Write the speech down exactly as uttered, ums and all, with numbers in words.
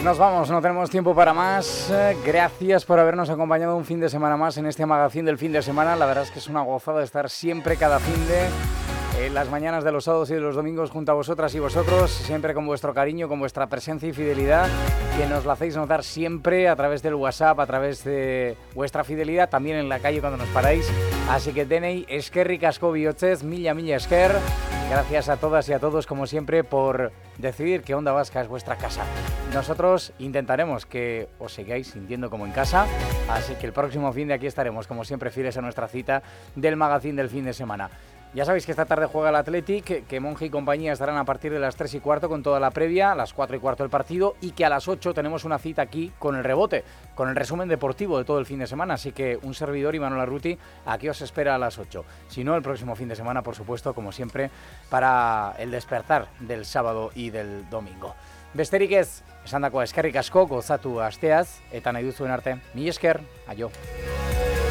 Nos vamos, no tenemos tiempo para más. Gracias por habernos acompañado un fin de semana más en este magazín del fin de semana. La verdad es que es una gozada estar siempre, cada fin de... en las mañanas de los sábados y de los domingos junto a vosotras y vosotros, siempre con vuestro cariño, con vuestra presencia y fidelidad, que nos la hacéis notar siempre a través del WhatsApp, a través de vuestra fidelidad, también en la calle cuando nos paráis. Así que denei eskerrik asko bihotzez, milla milla esker. Gracias a todas y a todos, como siempre, por decidir que Onda Vasca es vuestra casa. Nosotros intentaremos que os sigáis sintiendo como en casa, así que el próximo fin de aquí estaremos, como siempre, fieles a nuestra cita del magazín del fin de semana. Ya sabéis que esta tarde juega el Athletic, que Monje y compañía estarán a partir de las tres y cuarto con toda la previa, a las cuatro y cuarto el partido, y que a las ocho tenemos una cita aquí con el rebote, con el resumen deportivo de todo el fin de semana. Así que un servidor, Imanol Arruti, aquí os espera a las ocho. Si no, el próximo fin de semana, por supuesto, como siempre, para el despertar del sábado y del domingo. Besterik ez, esandakoa eskerrik asko, gozatu asteaz, eta nahi duzuen arte, mila esker, aio.